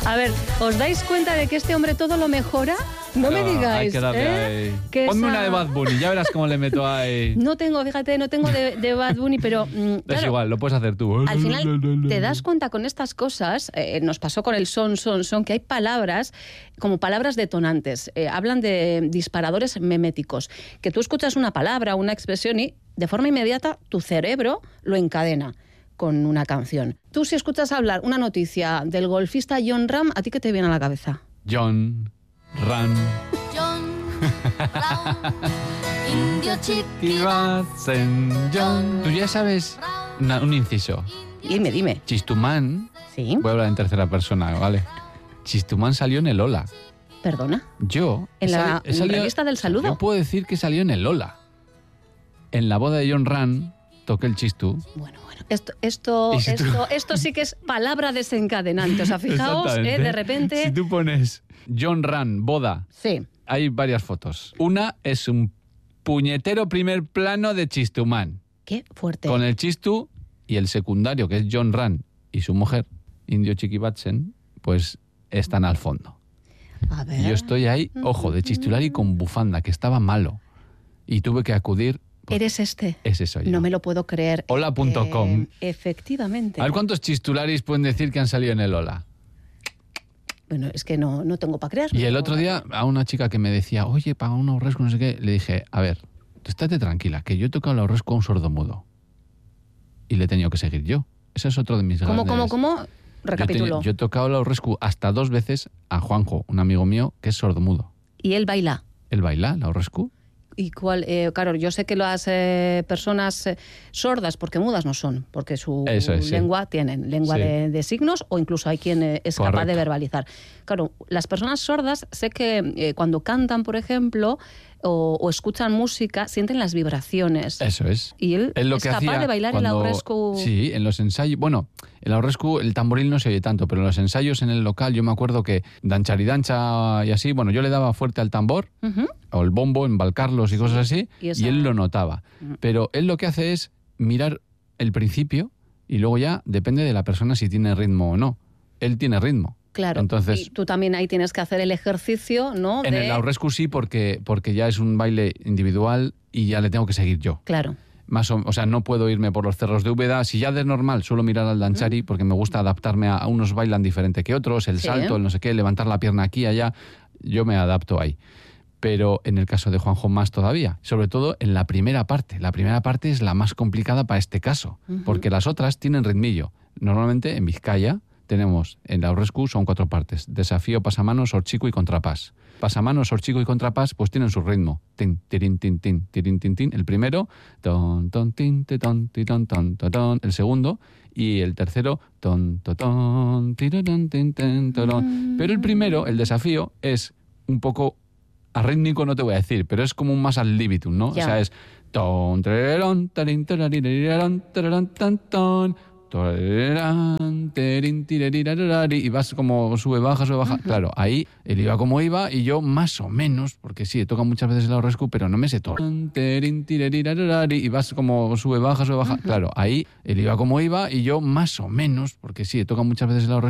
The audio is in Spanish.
A ver, ¿os dais cuenta de que este hombre todo lo mejora? No me digáis. Hay que darle ahí. Ponme una de Bad Bunny, ya verás cómo le meto ahí. No tengo, fíjate, de Bad Bunny, pero Es claro, igual, lo puedes hacer tú. al final te das cuenta con estas cosas, nos pasó con el son, que hay palabras como palabras detonantes. Hablan de disparadores meméticos, que tú escuchas una palabra, una expresión y de forma inmediata tu cerebro lo encadena con una canción. Tú si escuchas hablar una noticia del golfista Jon Rahm, ¿a ti qué te viene a la cabeza? Jon Rahm. Indio Tú ya sabes un inciso. Dime. Chistumán, Sí, voy a hablar en tercera persona, ¿vale? Chistumán salió en el Ola. perdona. Yo... ¿En la revista del saludo? Yo puedo decir que salió en el Ola. En la boda de Jon Rahm toqué el chistú. Bueno. Esto sí que es palabra desencadenante. O sea, fijaos, Exactamente. de repente... Si tú pones Jon Rahm, boda, Sí. hay varias fotos. Una es un puñetero primer plano de Chistumán, Qué fuerte. con el chistú, y el secundario, que es Jon Rahm y su mujer, Indio Chiquibatzen, pues están al fondo. A ver. Y yo estoy ahí, ojo, de chistular y con bufanda, que estaba malo. Y tuve que acudir... ¿Eres este? Ese soy yo. No me lo puedo creer. Hola.com. Efectivamente. A ver, ¿cuántos chistularis pueden decir que han salido en el Hola? Bueno, es que no tengo para creerlo. Y el otro día a una chica que me decía, oye, paga un ahorresco, no sé qué, le dije, a ver, tú estate tranquila, que yo he tocado el ahorresco a un sordomudo. Y le he tenido que seguir yo. Ese es otro de mis ¿Cómo? grandes... Recapitulo. Yo he tocado el ahorresco hasta 2 veces a Juanjo, un amigo mío, que es sordomudo. ¿Y él baila? ¿Él baila el ahorresco? ¿Y cuál? Claro, yo sé que las personas sordas, porque mudas no son, porque su Eso es, sí. lengua tienen lengua Sí. de signos, o incluso hay quien es capaz Correcto. de verbalizar. Claro, las personas sordas, sé que cuando cantan, por ejemplo, o escuchan música, sienten las vibraciones. Eso es. Y él Es lo es que capaz hacía de bailar el cuando- ahorresco. Sí, en los ensayos. Bueno, el ahorresco, el tamboril no se oye tanto, pero en los ensayos en el local yo me acuerdo que dancharidancha y así, bueno, yo le daba fuerte al tambor Ujú. o el bombo en Valcarlos y cosas así, y esa- y él lo notaba. Pero él lo que hace es mirar el principio y luego ya depende de la persona si tiene ritmo o no. Él tiene ritmo. Claro, Entonces, y tú también ahí tienes que hacer el ejercicio, ¿no? en el ahorresco sí, porque ya es un baile individual y ya le tengo que seguir yo. Claro. O sea, no puedo irme por los cerros de Úbeda. Si ya de normal suelo mirar al danchari porque me gusta adaptarme a unos bailan diferente que otros, el Sí. salto, el no sé qué, levantar la pierna aquí, allá, yo me adapto ahí. Pero en el caso de Juanjo más todavía, sobre todo en la primera parte. La primera parte es la más complicada para este caso, porque las otras tienen ritmillo. Normalmente en Vizcaya tenemos, en la ahorrescu son 4 partes: desafío, pasamanos, horchico y contrapás. Pasamanos, horchico y contrapás pues tienen su ritmo. Tin, tirin, tin, tin, tirin, tin, tin. El primero, ton, ton, tin, te, ton, ti, ton, ton, ton, ton. El segundo, y el tercero, ton, ton, ton, tirón, tin, tin, torón. Pero el primero, el desafío, es un poco arrítmico, no te voy a decir, pero es como un más al libitum, ¿no? Ya. O sea, es ton, trerón, tarin, tararirarón, tararán, tan, ton, torerán, terin, tirarirararari, y vas como sube, baja, sube, baja. Claro, ahí él iba como iba y yo más o menos, porque sí, he tocado muchas veces el ahorrescu, pero no me sé todo. Terin, tirarirararari, y vas como sube, baja, sube, baja. Claro, ahí él iba como iba y yo más o menos, porque sí, he tocado muchas veces el ahorrescu,